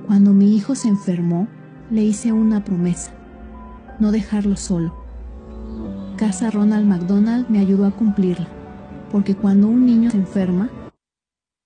Cuando mi hijo se enfermó, le hice una promesa: no dejarlo solo. Casa Ronald McDonald me ayudó a cumplirla, porque cuando un niño se enferma,